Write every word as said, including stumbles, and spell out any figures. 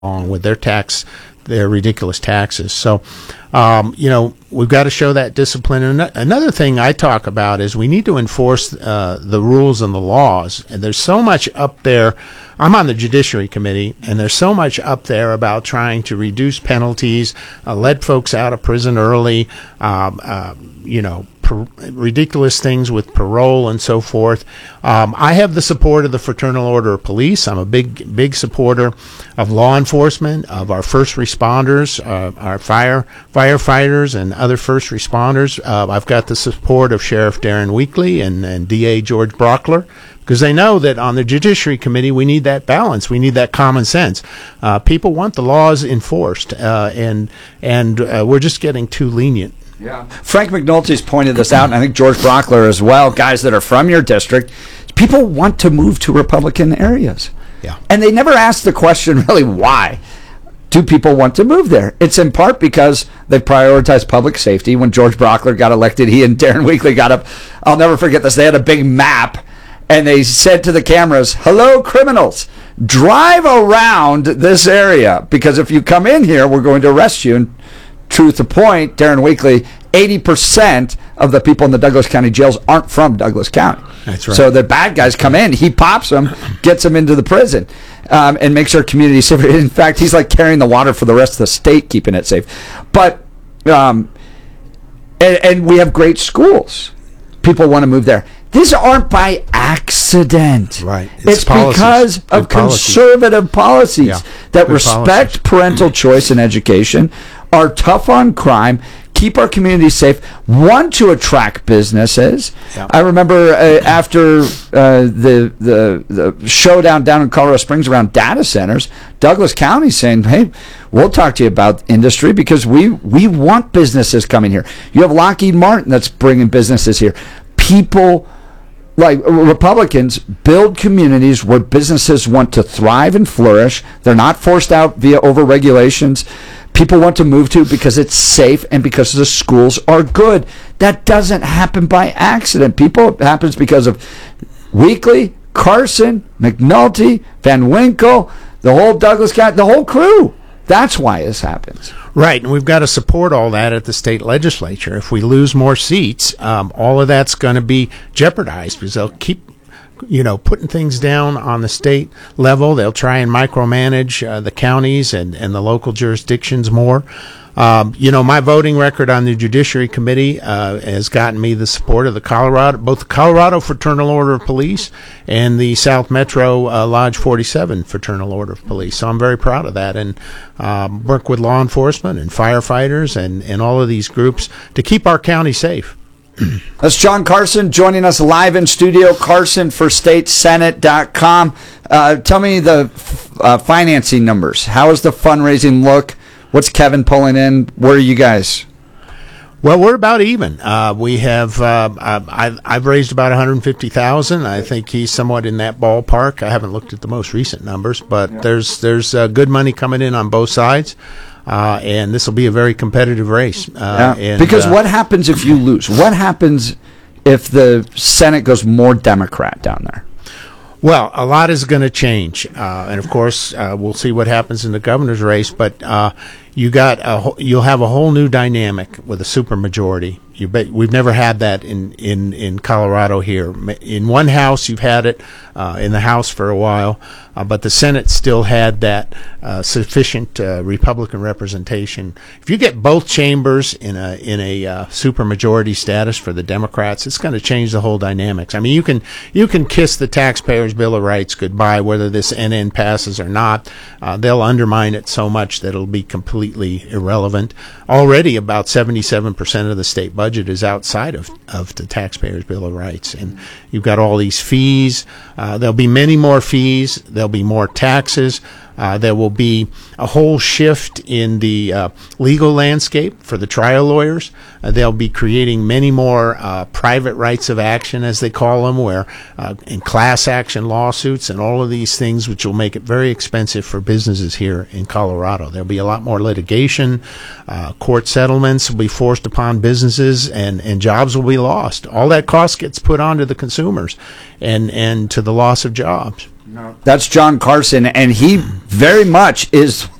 along with their tax, their ridiculous taxes. So, um, you know, we've got to show that discipline. And another thing I talk about is we need to enforce uh, the rules and the laws. And there's so much up there. I'm on the Judiciary Committee, and there's so much up there about trying to reduce penalties, uh, let folks out of prison early, um, uh, you know, per- ridiculous things with parole and so forth. Um, I have the support of the Fraternal Order of Police. I'm a big, big supporter of law enforcement, of our first responders, uh, our fire firefighters, and other first responders. Uh, I've got the support of Sheriff Darren Weakley and, and D A George Brockler, because they know that on the Judiciary Committee we need that balance, we need that common sense. Uh, people want the laws enforced, uh, and and uh, we're just getting too lenient. Yeah, Frank McNulty's pointed this out, and I think George Brockler as well. Guys that are from your district, people want to move to Republican areas. Yeah, and they never ask the question really why. Do people want to move there? It's in part because they prioritize public safety. When George Brockler got elected, he and Darren Weakley got up. I'll never forget this. They had a big map, and they said to the cameras, "Hello, criminals, drive around this area, because if you come in here, we're going to arrest you." And truth to point, Darren Weakley, eighty percent of the people in the Douglas County jails aren't from Douglas County. That's right. So the bad guys come in, he pops them, gets them into the prison, um, and makes our community safer. In fact, he's like carrying the water for the rest of the state, keeping it safe. But, um, and, and we have great schools. People want to move there. These aren't by accident. Right. It's, It's policies. because Good of policies. conservative policies Yeah. that Good respect policies. parental choice in education, are tough on crime, keep our community safe, want to attract businesses. Yeah. I remember uh, after uh, the, the the showdown down in Colorado Springs around data centers, Douglas County saying, "Hey, we'll talk to you about industry because we we want businesses coming here." You have Lockheed Martin that's bringing businesses here. People, like Republicans, build communities where businesses want to thrive and flourish. They're not forced out via over-regulations. People want to move to because it's safe and because the schools are good. That doesn't happen by accident. People, it happens because of Weakley, Carson, McNulty, Van Winkle, the whole Douglas County, the whole crew. That's why this happens. Right, and we've got to support all that at the state legislature. If we lose more seats, um, all of that's going to be jeopardized because they'll keep, you know, putting things down on the state level. They'll try and micromanage uh, the counties and, and the local jurisdictions more. Um, you know, my voting record on the Judiciary Committee uh, has gotten me the support of the Colorado, both the Colorado Fraternal Order of Police and the South Metro uh, Lodge forty-seven Fraternal Order of Police. So I'm very proud of that, and um, work with law enforcement and firefighters and, and all of these groups to keep our county safe. That's John Carson joining us live in studio. Carson for State Senate dot com. Uh, tell me the uh, financing numbers. How does the fundraising look? What's Kevin pulling in? Where are you guys? Well, we're about even. Uh, we have uh, I've, I've raised about one hundred fifty thousand dollars. I think he's somewhat in that ballpark. I haven't looked at the most recent numbers, but yeah. there's there's uh, good money coming in on both sides. Uh, and this will be a very competitive race. Uh, yeah. and, because uh, what happens if you lose? What happens if the Senate goes more Democrat down there? Well, a lot is going to change, uh, and of course, uh, we'll see what happens in the governor's race. But uh, you got a, you'll have a whole new dynamic with a supermajority. You bet we've never had that in, in, in Colorado here. In one house, you've had it uh, in the House for a while, uh, but the Senate still had that uh, sufficient uh, Republican representation. If you get both chambers in a in a uh, supermajority status for the Democrats, it's going to change the whole dynamics. I mean, you can you can kiss the Taxpayers' Bill of Rights goodbye, whether this N N passes or not. Uh, they'll undermine it so much that it'll be completely irrelevant. Already, about seventy-seven percent of the state budget is outside of, of the Taxpayers' Bill of Rights. And you've got all these fees. Uh, there'll be many more fees. There'll be more taxes. Uh, there will be a whole shift in the uh, legal landscape for the trial lawyers. Uh, they'll be creating many more uh, private rights of action, as they call them, where uh, in class action lawsuits and all of these things, which will make it very expensive for businesses here in Colorado. There'll be a lot more litigation. Uh, court settlements will be forced upon businesses, and, and jobs will be lost. All that cost gets put onto the consumers and, and to the loss of jobs. That's John Carson, and he very much is